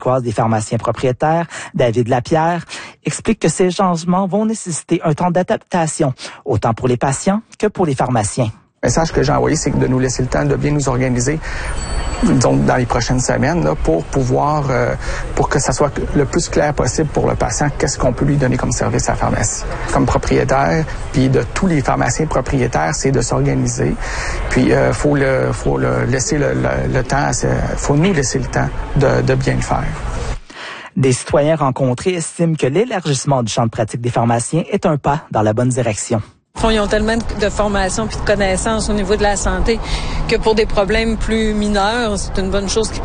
québécoise des pharmaciens propriétaires, David Lapierre, explique que ces changements vont nécessiter un temps d'adaptation, autant pour les patients que pour les pharmaciens. Le message que j'ai envoyé, c'est de nous laisser le temps de bien nous organiser, disons, dans les prochaines semaines, là, pour pouvoir, pour que ça soit le plus clair possible pour le patient, qu'est-ce qu'on peut lui donner comme service à la pharmacie. Comme propriétaire, puis de tous les pharmaciens propriétaires, c'est de s'organiser. Puis, faut laisser le temps, faut nous laisser le temps de bien le faire. Des citoyens rencontrés estiment que l'élargissement du champ de pratique des pharmaciens est un pas dans la bonne direction. Ils ont tellement de formation puis de connaissances au niveau de la santé que pour des problèmes plus mineurs, c'est une bonne chose qu'ils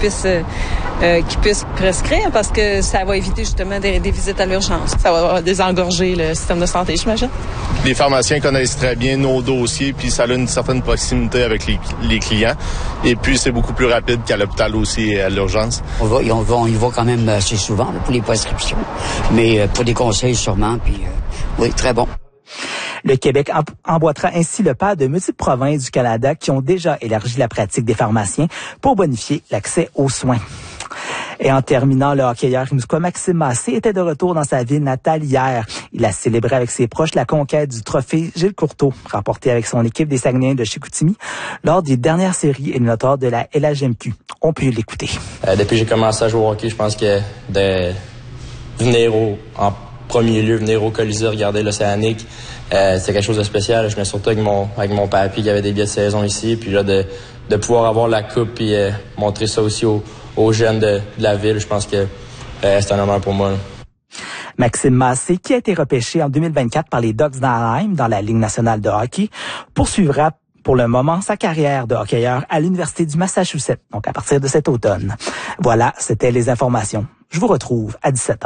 puissent prescrire parce que ça va éviter justement des visites à l'urgence. Ça va désengorger le système de santé, j'imagine. Les pharmaciens connaissent très bien nos dossiers puis ça a une certaine proximité avec les clients. Et puis, c'est beaucoup plus rapide qu'à l'hôpital aussi et à l'urgence. On y va quand même assez souvent là, pour les prescriptions, mais pour des conseils sûrement. Puis oui, très bon. Le Québec emboîtera ainsi le pas de multiples provinces du Canada qui ont déjà élargi la pratique des pharmaciens pour bonifier l'accès aux soins. Et en terminant, le hockeyeur rimouskois Maxime Massé était de retour dans sa ville natale hier. Il a célébré avec ses proches la conquête du trophée Gilles Courteau, remporté avec son équipe des Saguenayens de Chicoutimi lors des dernières séries éliminatoires de la LHMQ. On peut l'écouter. Depuis que j'ai commencé à jouer au hockey, je pense que de venir en premier lieu, venir au Colisée, regarder l'Océanique, c'était quelque chose de spécial. Je venais surtout avec mon papy qui avait des billets de saison ici, puis là de pouvoir avoir la coupe et montrer ça aussi aux jeunes de la ville, je pense que c'est un honneur pour moi. Là. Maxime Massé, qui a été repêché en 2024 par les Ducks d'Anaheim dans la Ligue nationale de hockey, poursuivra pour le moment sa carrière de hockeyeur à l'Université du Massachusetts, donc à partir de cet automne. Voilà, c'était les informations. Je vous retrouve à 17h.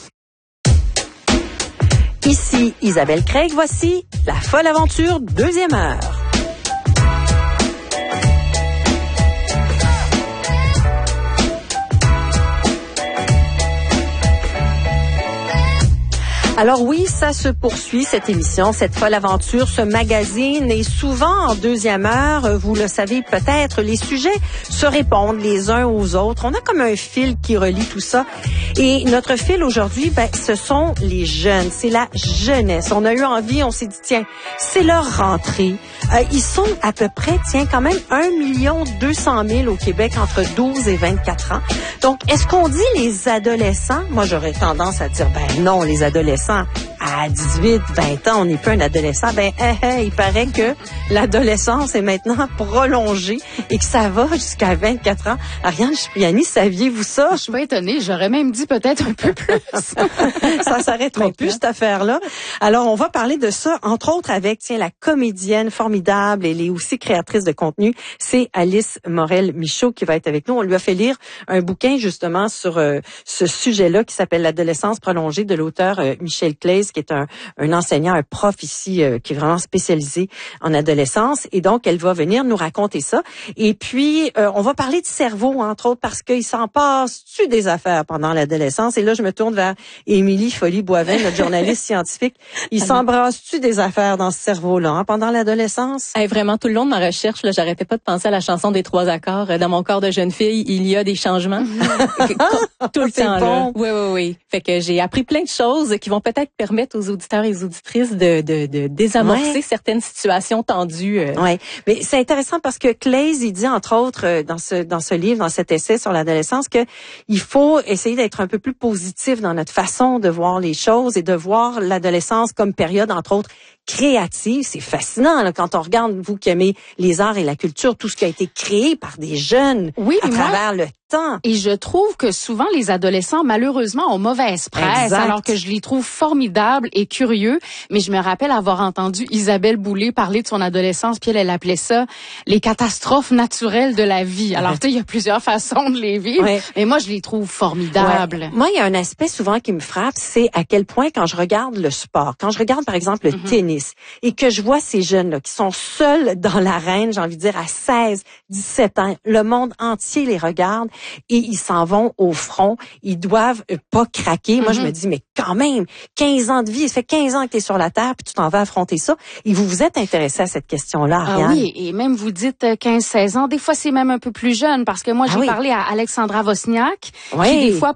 Ici Isabelle Craig, voici La Folle Aventure, deuxième heure. Alors oui, ça se poursuit, cette émission, cette folle aventure, ce magazine. Et souvent, en deuxième heure, vous le savez peut-être, les sujets se répondent les uns aux autres. On a comme un fil qui relie tout ça. Et notre fil aujourd'hui, ce sont les jeunes. C'est la jeunesse. On a eu envie, on s'est dit, tiens, c'est leur rentrée. Ils sont à peu près, quand même 1 200 000 au Québec entre 12 et 24 ans. Donc, est-ce qu'on dit les adolescents? Moi, j'aurais tendance à dire, non, les adolescents. À 18, 20 ans, on n'est plus un adolescent. Il paraît que l'adolescence est maintenant prolongée et que ça va jusqu'à 24 ans. Ariane Cipriani, saviez-vous ça? Je suis pas étonnée. J'aurais même dit peut-être un peu plus. Ça s'arrêtera plus, cette affaire-là. Alors, on va parler de ça, entre autres, avec, la comédienne formidable. Elle est aussi créatrice de contenu. C'est Alice Morel-Michaud qui va être avec nous. On lui a fait lire un bouquin, justement, sur ce sujet-là qui s'appelle L'adolescence prolongée de l'auteur Michel Claise, qui est un enseignant, un prof ici, qui est vraiment spécialisé en adolescence. Et donc, elle va venir nous raconter ça. Et puis, on va parler de cerveau, entre autres, parce qu'il s'en passe-tu des affaires pendant l'adolescence. Et là, je me tourne vers Émilie Folly-Boivin, notre journaliste scientifique. Il s'embrasse-tu des affaires dans ce cerveau-là, pendant l'adolescence? Vraiment, tout le long de ma recherche, là, j'arrêtais pas de penser à la chanson des 3 accords. Dans mon corps de jeune fille, il y a des changements. Tout le temps, bon. Là. Oui. Fait que j'ai appris plein de choses qui vont peut-être permettre aux auditeurs et aux auditrices de désamorcer certaines situations tendues. Oui, mais c'est intéressant parce que Claise, il dit entre autres dans ce livre, dans cet essai sur l'adolescence, que il faut essayer d'être un peu plus positif dans notre façon de voir les choses et de voir l'adolescence comme période, entre autres, créative. C'est fascinant là, quand on regarde, vous qui aimez les arts et la culture, tout ce qui a été créé par des jeunes à travers le temps. Et je trouve que souvent les adolescents, malheureusement, ont mauvaise presse, exact. Alors que je les trouve formidables et curieux. Mais je me rappelle avoir entendu Isabelle Boulay parler de son adolescence, puis elle appelait ça les catastrophes naturelles de la vie. Alors, tu sais, il y a plusieurs façons de les vivre, mais moi, je les trouve formidables. Ouais. Moi, il y a un aspect souvent qui me frappe, c'est à quel point quand je regarde le sport, quand je regarde, par exemple, le tennis, et que je vois ces jeunes-là qui sont seuls dans l'arène, j'ai envie de dire, à 16, 17 ans, le monde entier les regarde, et ils s'en vont au front. Ils doivent pas craquer. Moi, je me dis, mais quand même, 15 ans de vie, ça fait 15 ans que tu es sur la Terre, puis tu t'en vas affronter ça. Et vous êtes intéressé à cette question-là, Ariane? Ah oui, et même vous dites 15-16 ans. Des fois, c'est même un peu plus jeune, parce que moi, j'ai parlé à Alexandra Wozniak, qui des fois